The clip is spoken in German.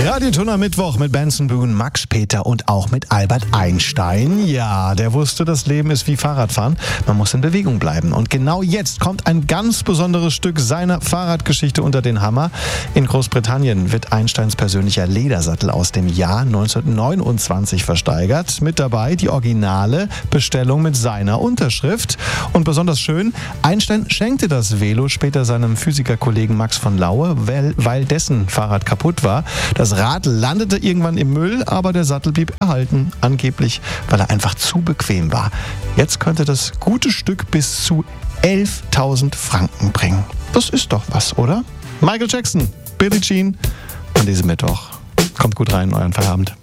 Radiotuner Mittwoch mit Benson Boone, Max Peter und auch mit Albert Einstein. Ja, der wusste, das Leben ist wie Fahrradfahren. Man muss in Bewegung bleiben. Und genau jetzt kommt ein ganz besonderes Stück seiner Fahrradgeschichte unter den Hammer. In Großbritannien wird Einsteins persönlicher Ledersattel aus dem Jahr 1929 versteigert. Mit dabei die originale Bestellung mit seiner Unterschrift. Und besonders schön, Einstein schenkte das Velo später seinem Physikerkollegen Max von Laue, weil dessen Fahrrad kaputt war. Das Rad landete irgendwann im Müll, aber der Sattel blieb erhalten, angeblich, weil er einfach zu bequem war. Jetzt könnte das gute Stück bis zu 11.000 Franken bringen. Das ist doch was, oder? Michael Jackson, Billie Jean, an diesem Mittwoch. Kommt gut rein in euren Feierabend.